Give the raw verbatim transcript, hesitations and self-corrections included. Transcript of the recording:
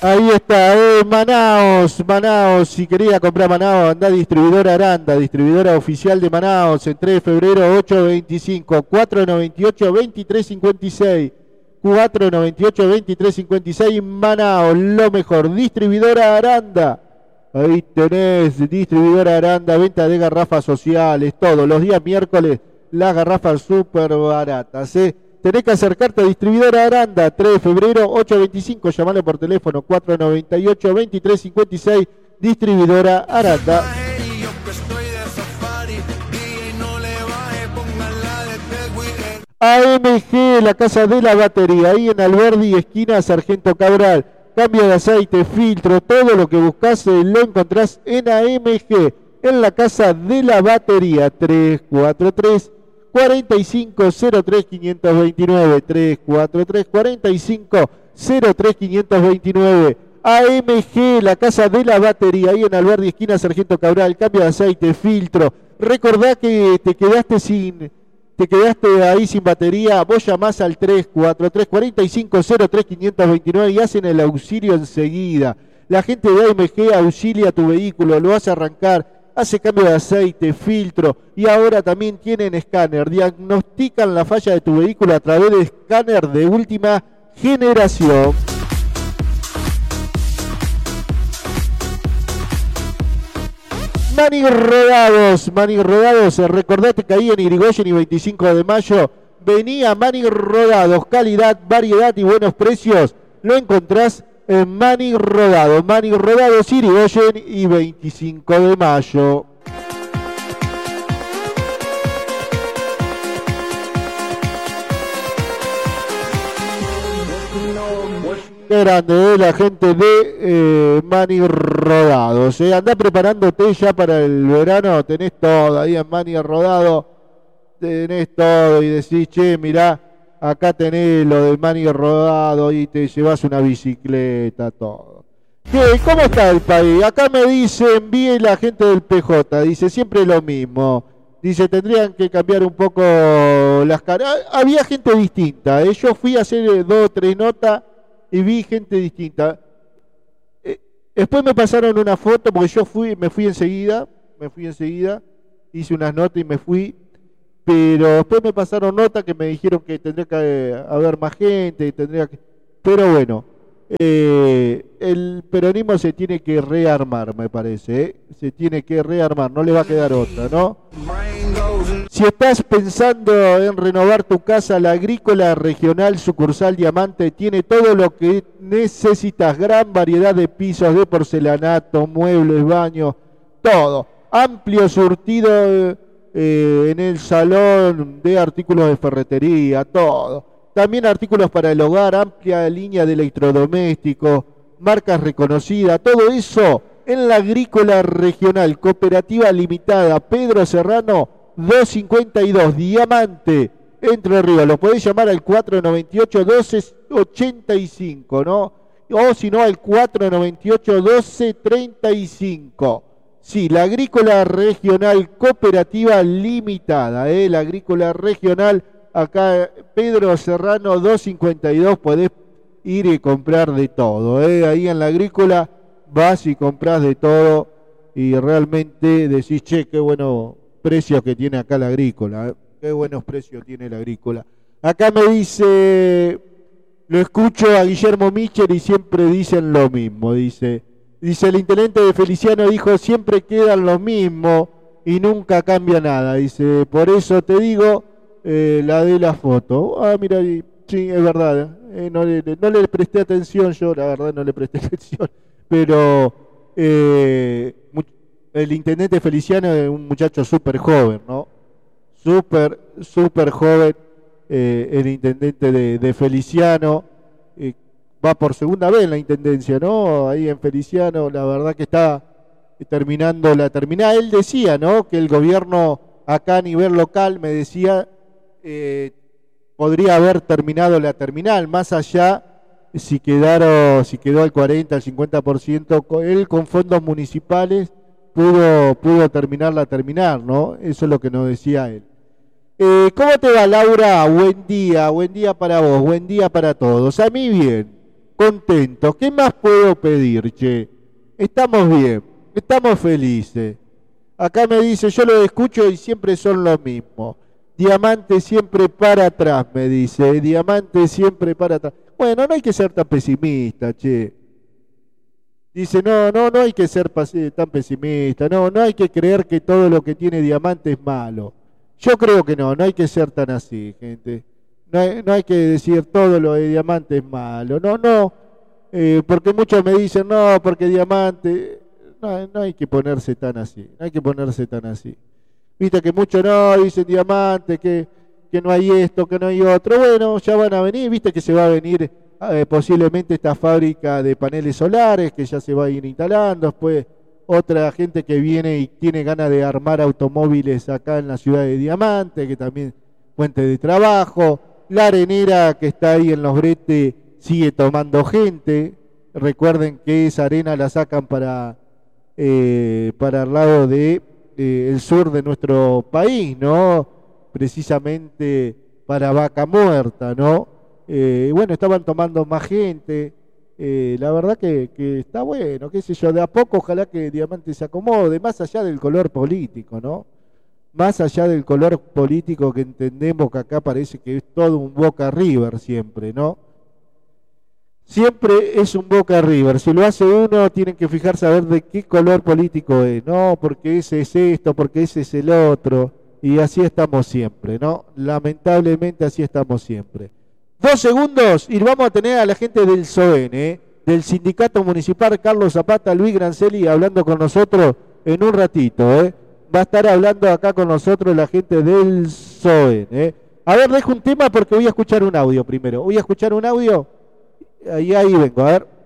Ahí está, eh, Manaos, Manaos, si quería comprar Manaos, anda a distribuidora Aranda, distribuidora oficial de Manaos, en tres de febrero, ocho veinticinco, cuatro noventa y ocho, veintitrés cincuenta y seis, cuatro noventa y ocho, veintitrés cincuenta y seis, Manaos, lo mejor, distribuidora Aranda, ahí tenés, distribuidora Aranda, venta de garrafas sociales, todos los días miércoles, las garrafas súper baratas, eh. Tenés que acercarte a distribuidora Aranda, tres de febrero, ocho veinticinco, llamalo por teléfono, cuatro noventa y ocho, veintitrés cincuenta y seis, distribuidora Aranda. A M G, la casa de la batería, ahí en Alberdi, esquina Sargento Cabral. Cambio de aceite, filtro, todo lo que buscas lo encontrás en A M G, en la casa de la batería, tres cuatro tres, cuarenta y cinco cero tres quinientos veintinueve, tres cuatro tres, cuarenta y cinco cero tres quinientos veintinueve. A M G, la casa de la batería, ahí en Alberdi, esquina Sargento Cabral, cambio de aceite, filtro. Recordá que te quedaste sin, te quedaste ahí sin batería, vos llamás al tres cuatro tres, cuarenta y cinco cero tres quinientos veintinueve y hacen el auxilio enseguida. La gente de A M G auxilia tu vehículo, lo hace arrancar, hace cambio de aceite, filtro y ahora también tienen escáner. Diagnostican la falla de tu vehículo a través de escáner de última generación. Mani Rodados, Mani Rodados, recordate que ahí en Irigoyen y veinticinco de mayo venía Mani Rodados, calidad, variedad y buenos precios. Lo encontrás en Mani Rodados, Mani Rodados, Irigoyen y veinticinco de mayo. Qué grande, ¿eh? La gente de eh, Mani Rodados. ¿eh? Andá preparándote ya para el verano, tenés todo ahí en Mani Rodado, tenés todo y decís, che, mirá, acá tenés lo de Mani Rodado y te llevas una bicicleta, todo. ¿Qué? ¿Cómo está el país? Acá me dice, envíe la gente del P J, dice, siempre lo mismo. Dice, tendrían que cambiar un poco las caras. Había gente distinta, ¿eh? Yo fui a hacer dos o tres notas y vi gente distinta. Eh, después me pasaron una foto, porque yo fui, me fui enseguida, me fui enseguida, hice unas notas y me fui, pero después me pasaron notas que me dijeron que tendría que eh, haber más gente, tendría que... Pero bueno, eh, el peronismo se tiene que rearmar, me parece, ¿eh? Se tiene que rearmar, no le va a quedar otra, ¿no? Si estás pensando en renovar tu casa, la Agrícola Regional Sucursal Diamante tiene todo lo que necesitas. Gran variedad de pisos, de porcelanato, muebles, baños, todo. Amplio surtido eh, en el salón de artículos de ferretería, todo. También artículos para el hogar, amplia línea de electrodomésticos, marcas reconocidas, todo eso en la Agrícola Regional, Cooperativa Limitada, Pedro Serrano, doscientos cincuenta y dos, Diamante, Entre Ríos. Lo podés llamar al cuatro noventa y ocho, doce ochenta y cinco, ¿no? O si no, al cuatro noventa y ocho, doce treinta y cinco. Sí, la Agrícola Regional Cooperativa Limitada, ¿eh? La Agrícola Regional, acá Pedro Serrano, doscientos cincuenta y dos, podés ir y comprar de todo, ¿eh? Ahí en la Agrícola vas y compras de todo y realmente decís, che, qué bueno precios que tiene acá la Agrícola, ¿eh? Qué buenos precios tiene la Agrícola. Acá me dice, lo escucho a Guillermo Michel y siempre dicen lo mismo, dice, dice el intendente de Feliciano, dijo, siempre quedan lo mismo y nunca cambia nada, dice, por eso te digo, eh, la de la foto. Ah, mira, sí, es verdad, eh, no, le, no le presté atención yo, la verdad no le presté atención, pero eh, el intendente Feliciano es un muchacho súper joven, ¿no? Súper, súper joven, eh, el intendente de, de Feliciano, eh, va por segunda vez en la intendencia, ¿no? Ahí en Feliciano, la verdad que está terminando la terminal. Él decía, ¿no? Que el gobierno acá a nivel local, me decía, eh, podría haber terminado la terminal, más allá si quedaron, si quedó al cuarenta, al cincuenta por ciento, él con fondos municipales pudo, pudo terminar la terminal, ¿no? Eso es lo que nos decía él. Eh, ¿Cómo te va, Laura? Buen día, buen día para vos, buen día para todos. A mí bien. contentos. ¿Qué más puedo pedir, che? Estamos bien, estamos felices. Acá me dice, yo lo escucho y siempre son lo mismo. Diamante siempre para atrás, me dice. Diamante siempre para atrás. Bueno, no hay que ser tan pesimista, che. Dice, no, no, no hay que ser tan pesimista. No, no hay que creer que todo lo que tiene Diamante es malo. Yo creo que no, no hay que ser tan así, gente. No hay, no hay que decir todo lo de Diamante es malo. No, no, eh, porque muchos me dicen, no, porque Diamante... No, no hay que ponerse tan así, no hay que ponerse tan así. Viste que muchos no, dicen Diamante, que, que no hay esto, que no hay otro. Bueno, ya van a venir, viste que se va a venir eh, posiblemente esta fábrica de paneles solares, que ya se va a ir instalando. Después otra gente que viene y tiene ganas de armar automóviles acá en la ciudad de Diamante, que también fuente de trabajo. La arenera que está ahí en Los Bretes sigue tomando gente. Recuerden que esa arena la sacan para... Eh, para el lado de eh, el sur de nuestro país, ¿no? Precisamente para Vaca Muerta, ¿no? Eh, bueno, estaban tomando más gente, eh, la verdad que, que está bueno, qué sé yo, de a poco ojalá que Diamante se acomode, más allá del color político, ¿no? Más allá del color político que entendemos que acá parece que es todo un Boca River siempre, ¿no? Siempre es un Boca River. Si lo hace uno, tienen que fijarse a ver de qué color político es. No, porque ese es esto, porque ese es el otro. Y así estamos siempre, ¿no? Lamentablemente así estamos siempre. Dos segundos y vamos a tener a la gente del S O E N, ¿eh? Del Sindicato Municipal Carlos Zapata, Luis Grancelli, hablando con nosotros en un ratito, ¿eh? Va a estar hablando acá con nosotros la gente del S O E N, ¿eh? A ver, dejo un tema porque voy a escuchar un audio primero. Voy a escuchar un audio. Y ahí vengo, a ver.